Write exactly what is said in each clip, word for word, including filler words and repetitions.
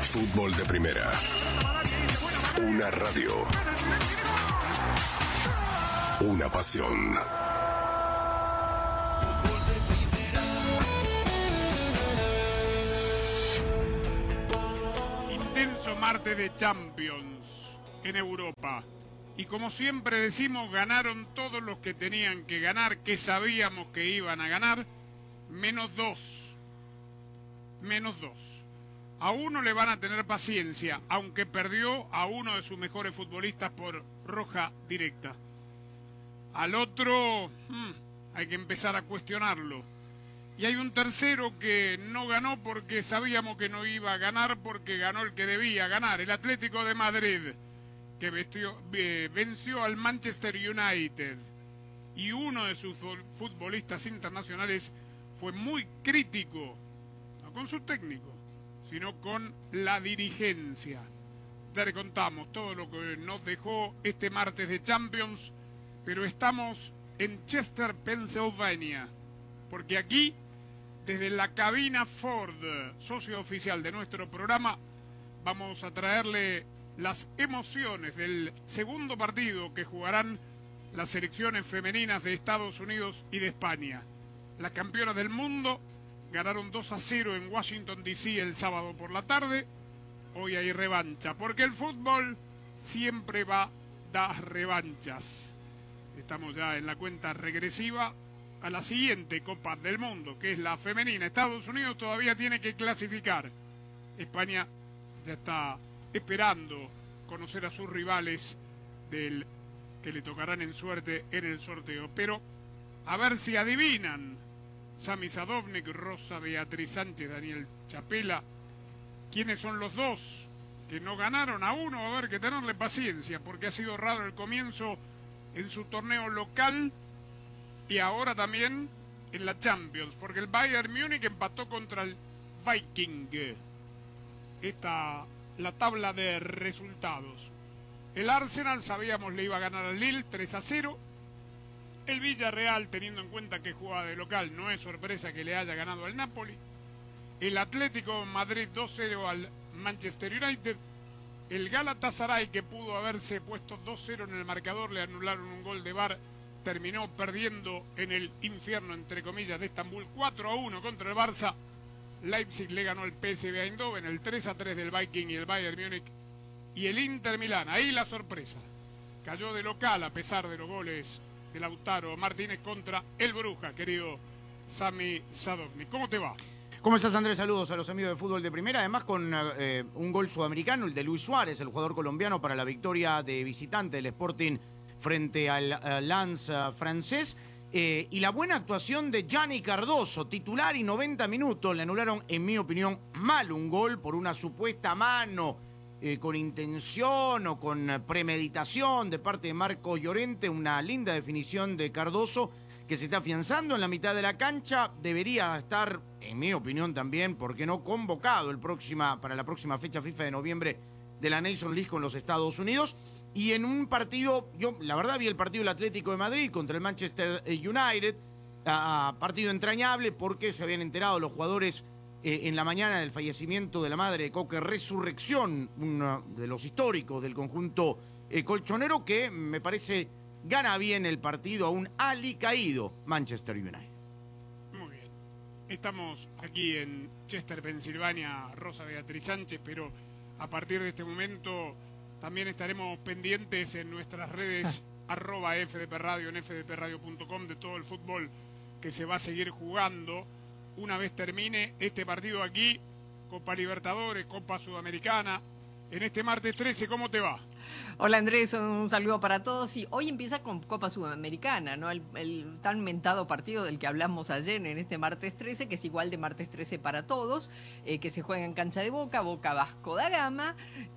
Fútbol de Primera. Una radio. Una pasión. Intenso martes de Champions en Europa. Y como siempre decimos, ganaron todos los que tenían que ganar, que sabíamos que iban a ganar, menos dos. Menos dos. A uno le van a tener paciencia, aunque perdió a uno de sus mejores futbolistas por roja directa. Al otro, hmm, hay que empezar a cuestionarlo. Y hay un tercero que no ganó porque sabíamos que no iba a ganar, porque ganó el que debía ganar, el Atlético de Madrid, que vestió, eh, venció al Manchester United. Y uno de sus futbolistas internacionales fue muy crítico, no con su técnico, sino con la dirigencia. Ya le contamos todo lo que nos dejó este martes de Champions, pero estamos en Chester, Pensilvania, porque aquí, desde la cabina Ford, socio oficial de nuestro programa, vamos a traerle las emociones del segundo partido que jugarán las selecciones femeninas de Estados Unidos y de España. Las campeonas del mundo ganaron dos a cero en Washington D C el sábado por la tarde. Hoy hay revancha, porque el fútbol siempre va a dar revanchas. Estamos ya en la cuenta regresiva a la siguiente Copa del Mundo, que es la femenina. Estados Unidos todavía tiene que clasificar. España ya está esperando conocer a sus rivales del que le tocarán en suerte en el sorteo. Pero a ver si adivinan. Sami Sadovnik, Rosa Beatriz Sánchez, Daniel Chapela, ¿quiénes son los dos que no ganaron? A uno va a haber que tenerle paciencia, porque ha sido raro el comienzo en su torneo local y ahora también en la Champions, porque el Bayern Múnich empató contra el Viking. Esta la tabla de resultados. El Arsenal, sabíamos, le iba a ganar al Lille tres a cero. El Villarreal, teniendo en cuenta que jugaba de local, no es sorpresa que le haya ganado al Napoli. El Atlético de Madrid dos cero al Manchester United. El Galatasaray, que pudo haberse puesto dos cero en el marcador, le anularon un gol de V A R, terminó perdiendo en el infierno, entre comillas, de Estambul cuatro a uno contra el Barça. Leipzig le ganó el P S V Eindhoven, el tres a tres del Viking y el Bayern Múnich. Y el Inter Milán, ahí la sorpresa, cayó de local a pesar de los goles de Lautaro Martínez contra el Bruja, querido Sami Sadovnik. ¿Cómo te va? ¿Cómo estás, Andrés? Saludos a los amigos de Fútbol de Primera. Además con eh, un gol sudamericano, el de Luis Suárez, el jugador colombiano, para la victoria de visitante del Sporting frente al uh, Lens uh, francés. Eh, y la buena actuación de Gianni Cardoso, titular y noventa minutos. Le anularon, en mi opinión, mal un gol por una supuesta mano eh, con intención o con premeditación de parte de Marco Llorente. Una linda definición de Cardoso, que se está afianzando en la mitad de la cancha. Debería estar, en mi opinión también, porque no convocado el próxima, para la próxima fecha FIFA de noviembre de la Nations League con los Estados Unidos. Y en un partido, yo la verdad vi el partido del Atlético de Madrid contra el Manchester United, uh, partido entrañable porque se habían enterado los jugadores eh, en la mañana del fallecimiento de la madre de Coque Resurrección, uno de los históricos del conjunto eh, colchonero, que me parece gana bien el partido a un alicaído Manchester United. Muy bien. Estamos aquí en Chester, Pensilvania, Rosa Beatriz Sánchez, pero a partir de este momento también estaremos pendientes en nuestras redes arroba F D P Radio, en f d p radio punto com, de todo el fútbol que se va a seguir jugando una vez termine este partido aquí. Copa Libertadores, Copa Sudamericana. En este martes trece, ¿cómo te va? Hola Andrés, un saludo para todos. Y hoy empieza con Copa Sudamericana, ¿no? El, el tan mentado partido del que hablamos ayer en este martes trece, que es igual de martes trece para todos, eh, que se juega en cancha de Boca, Boca Vasco da Gama.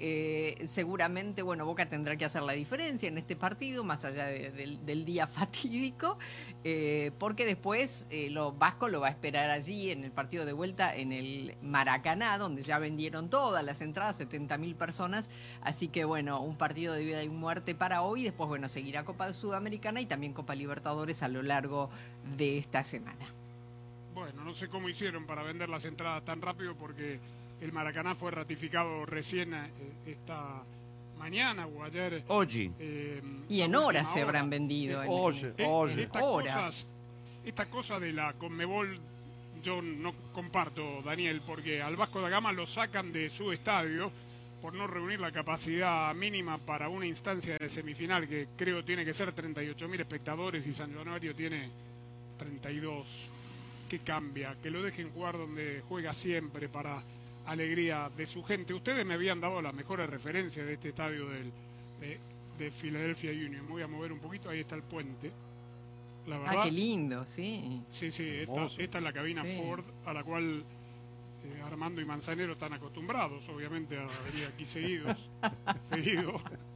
Eh, seguramente, bueno, Boca tendrá que hacer la diferencia en este partido, más allá de, de, del día fatídico, eh, porque después eh, lo Vasco lo va a esperar allí en el partido de vuelta en el Maracaná, donde ya vendieron todas las entradas, setenta mil personas. Así que, bueno, un partido de vida y muerte para hoy. Después, bueno, seguirá Copa Sudamericana y también Copa Libertadores a lo largo de esta semana. Bueno, no sé cómo hicieron para vender las entradas tan rápido, porque el Maracaná fue ratificado recién eh, esta mañana o ayer. Oggi. Eh, y en horas se habrán vendido. Eh, en, oye, eh, oye. Estas Horas. cosas, esta cosa de la Conmebol yo no comparto, Daniel, porque al Vasco da Gama lo sacan de su estadio por no reunir la capacidad mínima para una instancia de semifinal que creo tiene que ser treinta y ocho mil espectadores y San Lorenzo tiene treinta y dos. ¿Qué cambia? Que lo dejen jugar donde juega siempre para alegría de su gente. Ustedes me habían dado las mejores referencias de este estadio del, de, de Philadelphia Union. Me voy a mover un poquito, ahí está el puente. La verdad, ah, qué lindo, sí. Sí, sí, esta, esta es la cabina sí. Ford a la cual eh, Armando y Manzanero están acostumbrados, obviamente, a venir aquí seguidos, seguido.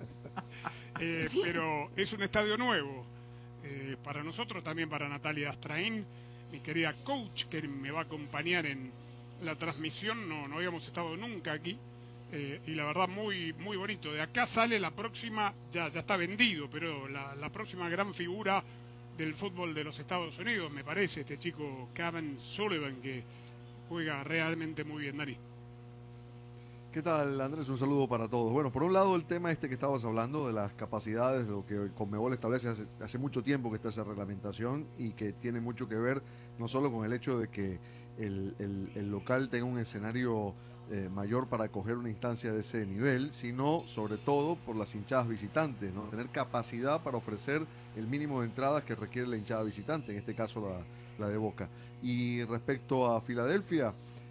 Eh, pero es un estadio nuevo, eh, para nosotros, también para Natalia Astraín, mi querida coach, que me va a acompañar en la transmisión. No, no habíamos estado nunca aquí, eh, y la verdad muy muy bonito. De acá sale la próxima, ya, ya está vendido, pero la, la próxima gran figura del fútbol de los Estados Unidos, me parece, este chico Kevin Sullivan, que juega realmente muy bien. Dani. ¿Qué tal, Andrés? Un saludo para todos. Bueno, por un lado el tema este que estabas hablando de las capacidades, de lo que Conmebol establece hace, hace mucho tiempo que está esa reglamentación y que tiene mucho que ver no solo con el hecho de que el, el, el local tenga un escenario eh, mayor para acoger una instancia de ese nivel, sino sobre todo por las hinchadas visitantes, ¿no? Tener capacidad para ofrecer el mínimo de entradas que requiere la hinchada visitante, en este caso la, la de Boca. Y respecto a Filadelfia,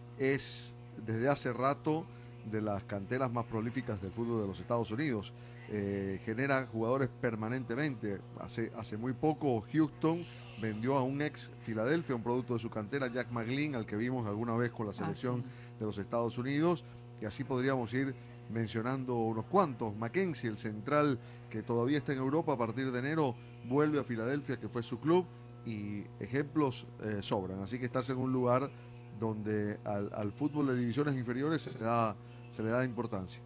es desde hace rato de las canteras más prolíficas del fútbol de los Estados Unidos. Eh, genera jugadores permanentemente. Hace, hace muy poco Houston vendió a un ex Filadelfia, un producto de su cantera, Jack McGlynn, al que vimos alguna vez con la selección ah, sí. de los Estados Unidos, y así podríamos ir mencionando unos cuantos. Mackenzie, el central que todavía está en Europa, a partir de enero vuelve a Filadelfia, que fue su club, y ejemplos eh, sobran. Así que estás en un lugar donde al, al fútbol de divisiones inferiores se le da, se le da importancia.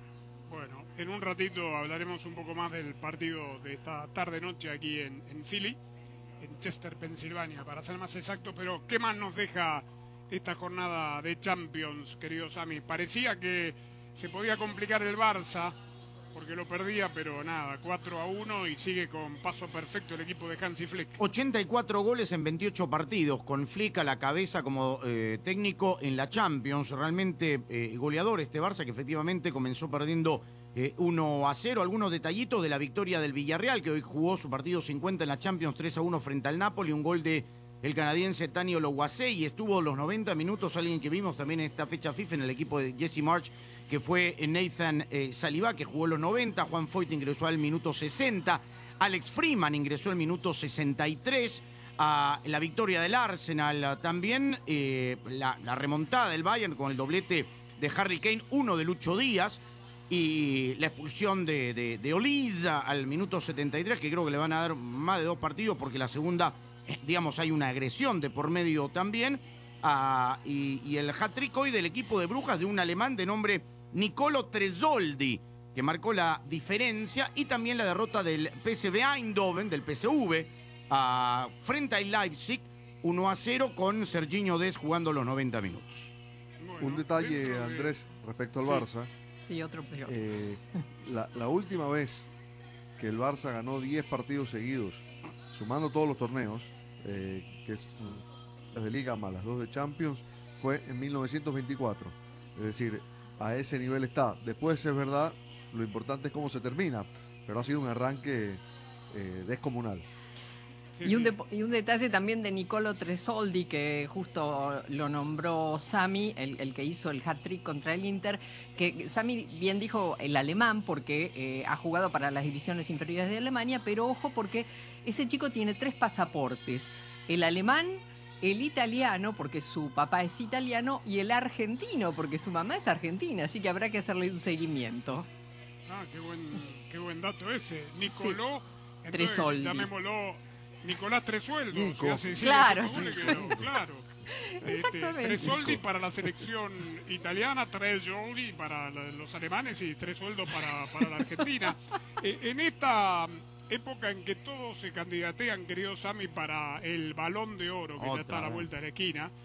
Bueno, en un ratito hablaremos un poco más del partido de esta tarde-noche aquí en, en Philly, en Chester, Pensilvania, para ser más exacto. Pero ¿qué más nos deja esta jornada de Champions, querido Sami? Parecía que se podía complicar el Barça, porque lo perdía, pero nada, cuatro a uno y sigue con paso perfecto el equipo de Hansi Flick. ochenta y cuatro goles en veintiocho partidos, con Flick a la cabeza como eh, técnico en la Champions. Realmente eh, goleador este Barça, que efectivamente comenzó perdiendo eh, uno a cero. Algunos detallitos de la victoria del Villarreal, que hoy jugó su partido cincuenta en la Champions, tres a uno frente al Napoli, un gol de el canadiense Tani Oluwase, y estuvo los noventa minutos alguien que vimos también en esta fecha FIFA en el equipo de Jesse March, que fue Nathan eh, Saliba, que jugó los noventa. Juan Foyt ingresó al minuto sesenta. Alex Freeman ingresó al minuto sesenta y tres. A la victoria del Arsenal también. Eh, la, la remontada del Bayern con el doblete de Harry Kane, uno de Lucho Díaz. Y la expulsión de, de, de Oliza al minuto setenta y tres, que creo que le van a dar más de dos partidos, porque la segunda, eh, digamos, hay una agresión de por medio también. Ah, y, y el hat-trick hoy del equipo de Brujas de un alemán de nombre Nicolo Tresoldi, que marcó la diferencia, y también la derrota del P S V Eindhoven, del P S V, uh, frente al Leipzig, uno a cero, con Serginho Dest jugando los noventa minutos. Bueno, un detalle, de... Andrés, respecto al sí. Barça. Sí, otro peor. Eh, la, la última vez que el Barça ganó diez partidos seguidos, sumando todos los torneos, eh, que es las de Liga más las dos de Champions, fue en mil novecientos veinticuatro. Es decir, a ese nivel está. Después, es verdad, lo importante es cómo se termina, pero ha sido un arranque eh, descomunal. Sí, y, un de, y un detalle también de Nicolo Tresoldi, que justo lo nombró Sami, el, el que hizo el hat-trick contra el Inter, que Sami bien dijo el alemán, porque eh, ha jugado para las divisiones inferiores de Alemania, pero ojo, porque ese chico tiene tres pasaportes: el alemán, el italiano, porque su papá es italiano, y el argentino, porque su mamá es argentina, así que habrá que hacerle un seguimiento. Ah, qué buen, qué buen dato ese. Nicoló, sí. Tresoldi. Llamémoslo Nicolás Tresueldo. Nico. O sea, sí, claro, sí. sí. Que, claro. Exactamente. Este, Tresoldi para la selección italiana, Tresoldi para los alemanes y Tresueldo para, para la Argentina. eh, en esta época en que todos se candidatean, querido Sami, para el Balón de Oro, que Otra, ya está a la vuelta de la esquina,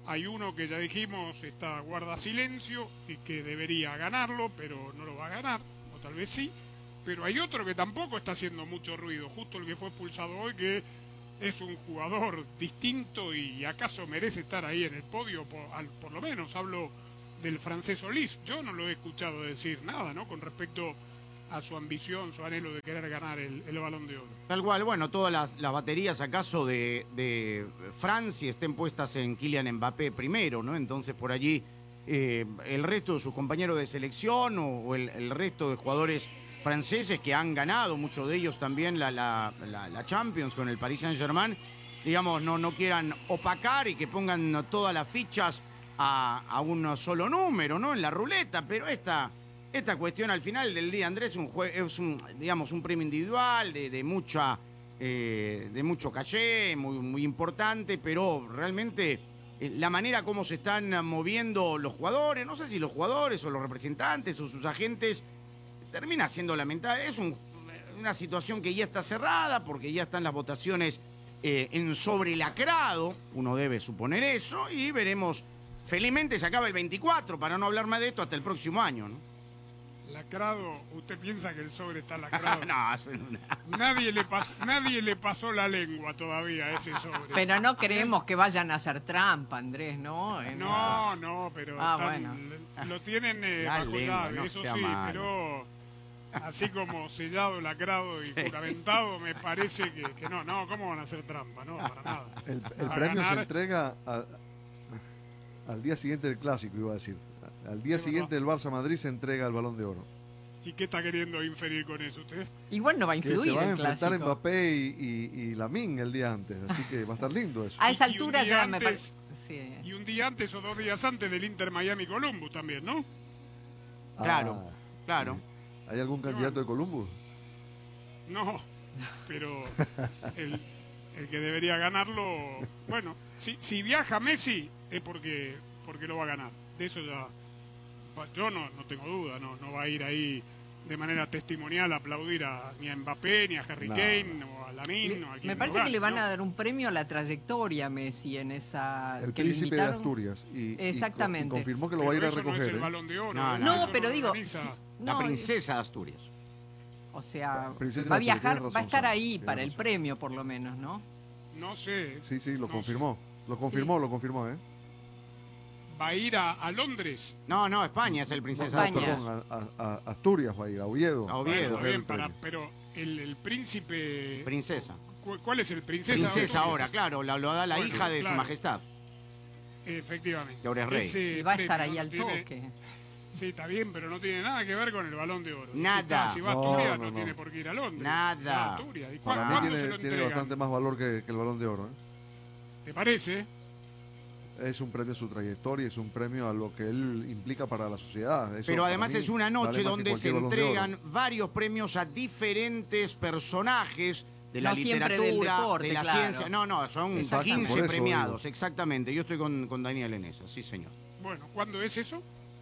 Hay uno que ya dijimos está guarda silencio y que debería ganarlo, pero no lo va a ganar, o tal vez sí. Pero hay otro que tampoco está haciendo mucho ruido, justo el que fue expulsado hoy, que es un jugador distinto y acaso merece estar ahí en el podio, por, al, por lo menos hablo del francés Olís. Yo no lo he escuchado decir nada, ¿no?, con respecto a su ambición, su anhelo de querer ganar el, el Balón de Oro. Tal cual, bueno, todas las, las baterías acaso de, de Francia estén puestas en Kylian Mbappé primero, ¿no? Entonces por allí eh, el resto de sus compañeros de selección o, o el, el resto de jugadores franceses que han ganado, muchos de ellos también la, la, la, la Champions con el Paris Saint-Germain, digamos, no, no quieran opacar y que pongan todas las fichas a, a un solo número, ¿no?, en la ruleta, pero esta... Esta cuestión al final del día, Andrés, es un, es un digamos, un premio individual de, de, mucha, eh, de mucho caché, muy, muy importante, pero realmente eh, la manera como se están moviendo los jugadores, no sé si los jugadores o los representantes o sus agentes, termina siendo lamentable. Es un, una situación que ya está cerrada porque ya están las votaciones eh, en sobrelacrado, uno debe suponer eso, y veremos. Felizmente se acaba el veinticuatro, para no hablar más de esto, hasta el próximo año, ¿no? Lacrado, ¿usted piensa que el sobre está lacrado? No, eso no. Nadie le, pasó, nadie le pasó la lengua todavía a ese sobre. Pero no creemos que vayan a hacer trampa, Andrés, ¿no? En No, eso. no, pero Ah, están, bueno. lo tienen eh, La bajo lengua, llave, no eso sea sí, malo. pero así como sellado, lacrado y Sí. juramentado, me parece que, que no, no, ¿cómo van a hacer trampa? No, para nada. El, el A premio ganar. se entrega a- al día siguiente del Clásico, iba a decir. Al día Es siguiente del Barça Madrid se entrega el Balón de Oro. ¿Y qué está queriendo inferir con eso usted? Igual no va a Que se influir van a el enfrentar clásico. Mbappé y, y, y Lamine el día antes, así que va a estar lindo eso. A esa Y- y un altura día ya me antes- parece. Sí. Y un día antes o dos días antes del Inter Miami Columbus también, ¿no? Claro, Ah, claro. ¿hay algún candidato de Columbus? No, pero el, el que debería ganarlo, bueno, si, si viaja Messi es porque porque lo va a ganar. De eso ya, yo no, no tengo duda, no, no va a ir ahí de manera testimonial a aplaudir a, ni a Mbappé, ni a Harry No. Kane, o a Lamine, o a quien Me lo parece que gane, le van ¿no? a dar un premio a la trayectoria a Messi en esa. El que lo príncipe de invitaron. Asturias. Y, y- Exactamente. y confirmó que lo Pero va a ir a eso no recoger. es el ¿eh? Balón de Oro. No, ¿eh? no. No, Eso pero lo digo, organiza- sí, La no, princesa de Asturias. o sea, Princesa va a Asturias, viajar, tienes va a razón, estar Sam, ahí tienes para el razón. premio, por lo menos, ¿no? No sé, Sí, sí, lo No confirmó. Lo confirmó, lo confirmó, ¿eh? va a ir a, a Londres. No, no, España es el No, princesa no, de España. Asturias. perdón, a, a- a Asturias va a ir, a Oviedo. A Oviedo. Bueno, a está recoger bien, el para, premio. pero el, el príncipe... Princesa. ¿cu- ¿Cuál es el princesa? Princesa Asturias? ahora, claro, la, lo da la Bueno, hija de claro. su majestad. Efectivamente. Que ahora es rey. Ese Y va a estar premio ahí no al tiene- toque. Sí, está bien, pero no tiene nada que ver con el Balón de Oro. Si Nada. está- Si, va a No, Asturias, no, no, no. tiene por qué ir a Londres. Nada. Va a Asturias. ¿Y Para cuándo, mí cuándo se tiene, lo tiene entregan? bastante más valor que, que el Balón de Oro. ¿eh? ¿Te parece? Es un premio a su trayectoria, es un premio a lo que él implica para la sociedad. Eso Pero para además mí es una vale noche más que donde se cualquier Balón de Oro. entregan varios premios a diferentes personajes de la No siempre del literatura, deporte, de la claro. ciencia. No, no, son Exactamente. Por quince eso premiados, digo. exactamente. Yo estoy con, con Daniel en esa, sí, señor. Bueno, ¿cuándo es eso?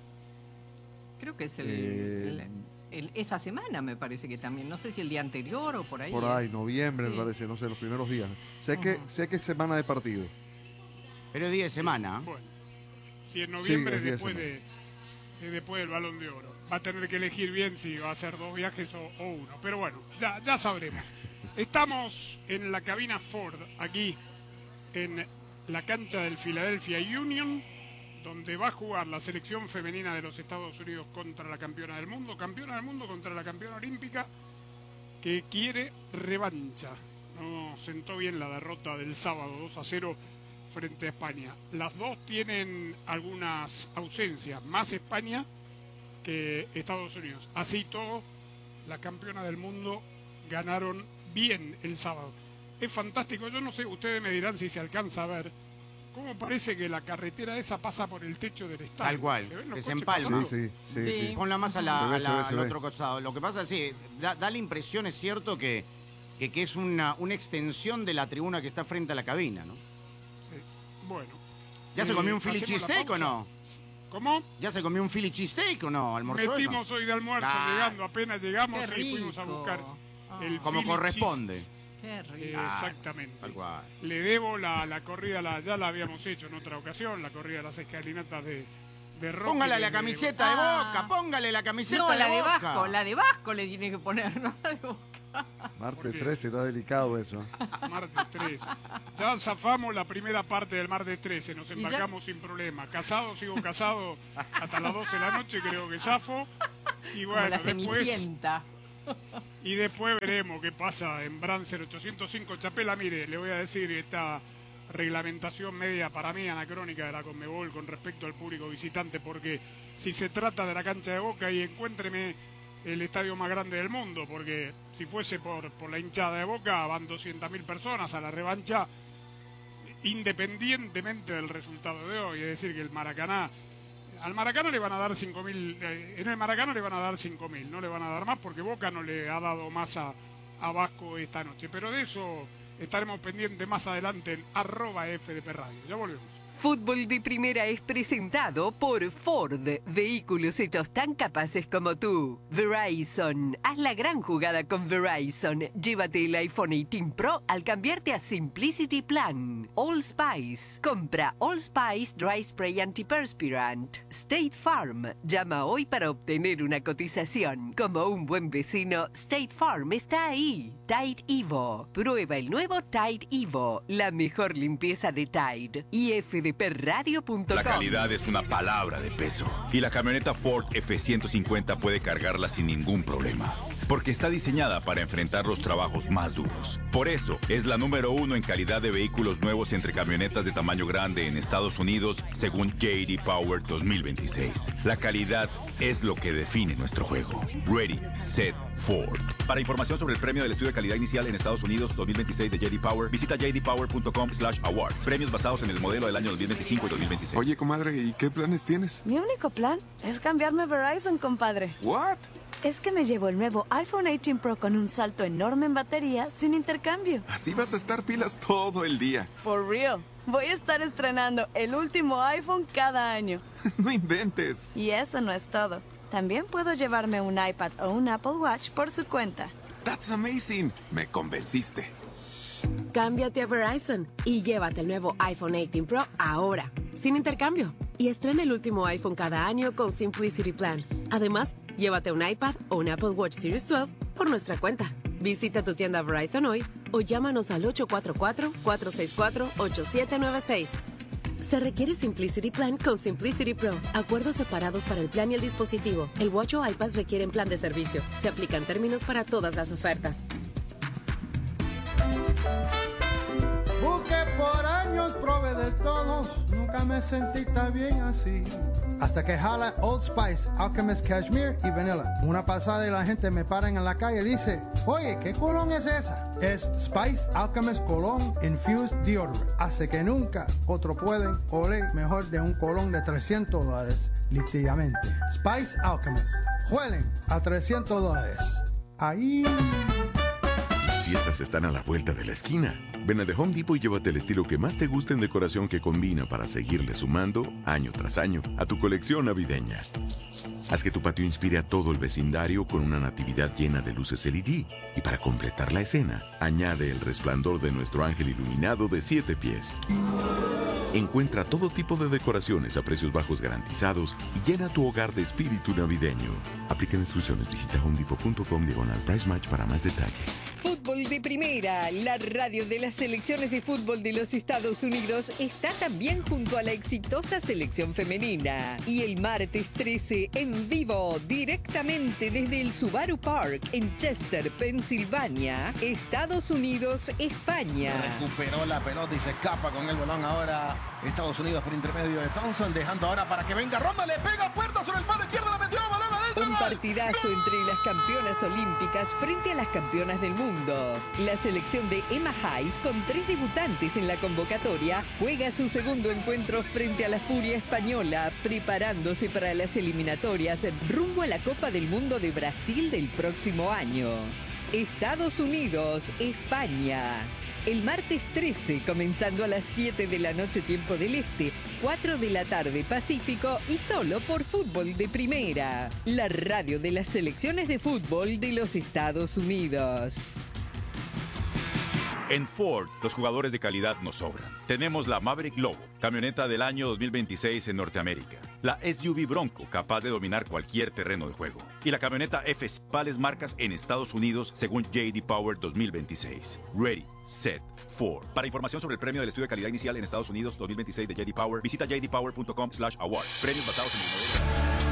Creo que es el, Eh, el- el- esa semana, me parece que también. No sé si el día anterior o por ahí. Por ¿eh? ahí, noviembre, Sí. me parece, no sé, los primeros días. Sé, que, Ujú. sé que es semana de partido. Pero es día de semana. Bueno, si en noviembre es día de después, de, eh, después del Balón de Oro. Va a tener que elegir bien si va a hacer dos viajes o, o uno. Pero bueno, ya, ya sabremos. Estamos en la cabina Ford, aquí en la cancha del Philadelphia Union, donde va a jugar la selección femenina de los Estados Unidos contra la campeona del mundo, campeona del mundo contra la campeona olímpica, que quiere revancha. No sentó bien la derrota del sábado dos a cero frente a España. Las dos tienen algunas ausencias, más España que Estados Unidos. Así todo, la campeona del mundo ganaron bien el sábado. Es fantástico, yo no sé, ustedes me dirán si se alcanza a ver cómo parece que la carretera esa pasa por el techo del estadio. Tal cual, ¿Se ven los que se coches empalma. pasando? Sí, sí, sí. Sí. sí. Ponla más a la, Se ve, a se la- ve, se al ve. otro costado. Lo que pasa es que da, da la impresión, es cierto, que, que, que es una, una extensión de la tribuna que está frente a la cabina, ¿no? Sí. Bueno. ¿Ya se Eh, comió un Philly hacemos la cheesesteak o pausa. no? ¿Cómo? ¿Ya se comió un Philly cheesesteak o no? ¿Almorzó eso? Metimos hoy de almuerzo Ah. llegando, apenas llegamos Qué y fuimos a rico. buscar Ah. el Como Philly corresponde. cheese- Qué rico. Eh, exactamente. Tal cual. Le debo la, la corrida, la, ya la habíamos hecho en otra ocasión, la corrida de las escalinatas de, de Rocky. Póngale la desde- camiseta de Ah. Boca, póngale la camiseta No, de la de Boca. Vasco, la de Vasco le tiene que poner, no la de Boca. Martes ¿Por qué? trece, está delicado eso. Martes trece. Ya zafamos la primera parte del martes trece, nos ya- embarcamos sin problema. Casado, sigo casado hasta las doce de la noche, creo que zafo. Y Como bueno, la después, Cenicienta. y después veremos qué pasa en Brancer ochocientos cinco Chapela. Mire, le voy a decir esta reglamentación media para mí anacrónica de la Conmebol con respecto al público visitante, porque si se trata de la cancha de Boca, y encuéntreme el estadio más grande del mundo, porque si fuese por, por la hinchada de Boca van doscientas mil personas a la revancha, independientemente del resultado de hoy. Es decir, que el Maracaná, al Maracaná le van a dar cinco mil, eh, en el Maracaná le van a dar cinco mil, no le van a dar más porque Boca no le ha dado más a, a Vasco esta noche. Pero de eso estaremos pendientes más adelante en arroba F D P Radio. Ya volvemos. Fútbol de Primera es presentado por Ford, vehículos hechos tan capaces como tú. Verizon, haz la gran jugada con Verizon. Llévate el iPhone dieciocho Pro al cambiarte a Simplicity Plan. Allspice, compra Allspice Dry Spray Antiperspirant. State Farm, llama hoy para obtener una cotización. Como un buen vecino, State Farm está ahí. Tide Evo, prueba el nuevo Tide Evo, la mejor limpieza de Tide. Y F D P radio punto com. La calidad es una palabra de peso. Y la camioneta Ford F ciento cincuenta puede cargarla sin ningún problema. Porque está diseñada para enfrentar los trabajos más duros. Por eso, es la número uno en calidad de vehículos nuevos entre camionetas de tamaño grande en Estados Unidos, según J D Power dos mil veintiséis. La calidad es lo que define nuestro juego. Ready, Set, Ford. Para información sobre el premio del estudio de calidad inicial en Estados Unidos dos mil veintiséis de J D Power, visita j d power punto com slash awards. Premios basados en el modelo del año dos mil veinticinco y dos mil veintiséis. Oye, comadre, ¿y qué planes tienes? Mi único plan es cambiarme a Verizon, compadre. ¿What? Es que me llevo el nuevo iPhone dieciocho Pro con un salto enorme en batería sin intercambio. Así vas a estar pilas todo el día. For real. Voy a estar estrenando el último iPhone cada año. No inventes. Y eso no es todo. También puedo llevarme un iPad o un Apple Watch por su cuenta. That's amazing. Me convenciste. Cámbiate a Verizon y llévate el nuevo iPhone dieciocho Pro ahora, sin intercambio. Y estrena el último iPhone cada año con Simplicity Plan. Además, llévate un iPad o un Apple Watch Series doce por nuestra cuenta. Visita tu tienda Verizon hoy o llámanos al ocho cuatro cuatro, cuatro seis cuatro, ocho siete nueve seis. Se requiere Simplicity Plan con Simplicity Pro. Acuerdos separados para el plan y el dispositivo. El Watch o iPad requieren plan de servicio. Se aplican términos para todas las ofertas. Busqué por años, probé de todos, nunca me sentí tan bien así. Hasta que jala Old Spice, Alchemist Cashmere y Vanilla. Una pasada y la gente me para en la calle y dice, oye, ¿qué colón es esa? Es Spice Alchemist Cologne Infused Deodorant. Hace que nunca otro pueden oler mejor de un colón de trescientos dólares, literalmente. Spice Alchemist. Huelen a trescientos dólares. Ahí... Las fiestas están a la vuelta de la esquina. Ven a The Home Depot y llévate el estilo que más te guste en decoración que combina para seguirle sumando, año tras año, a tu colección navideña. Haz que tu patio inspire a todo el vecindario con una natividad llena de luces L E D. Y para completar la escena, añade el resplandor de nuestro ángel iluminado de siete pies. Encuentra todo tipo de decoraciones a precios bajos garantizados y llena tu hogar de espíritu navideño. Aplican instrucciones. Visita home depot punto com diagonal price match para más detalles. Fútbol de Primera, la radio de las selecciones de fútbol de los Estados Unidos, está también junto a la exitosa selección femenina. Y el martes trece, en vivo, directamente desde el Subaru Park en Chester, Pensilvania, Estados Unidos, España. Recuperó la pelota y se escapa con el balón ahora Estados Unidos por intermedio de Thompson, dejando ahora para que venga Ronda, le pega puerta sobre el palo izquierdo, la metió, balón adentro. Un partidazo entre las campeonas olímpicas frente a las campeonas del mundo. La selección de Emma Hayes, con tres debutantes en la convocatoria, juega su segundo encuentro frente a la Furia española, preparándose para las eliminatorias rumbo a la Copa del Mundo de Brasil del próximo año. Estados Unidos, España. El martes trece, comenzando a las siete de la noche tiempo del Este, cuatro de la tarde Pacífico y solo por Fútbol de Primera, la radio de las selecciones de fútbol de los Estados Unidos. En Ford, los jugadores de calidad nos sobran. Tenemos la Maverick Lobo, camioneta del año dos mil veintiséis en Norteamérica. La S U V Bronco, capaz de dominar cualquier terreno de juego. Y la camioneta F, principales marcas en Estados Unidos según J D Power dos mil veintiséis. Ready, set, Ford. Para información sobre el premio del estudio de calidad inicial en Estados Unidos dos mil veintiséis de J D Power, visita j d power punto com slash awards. Premios basados en el modelo.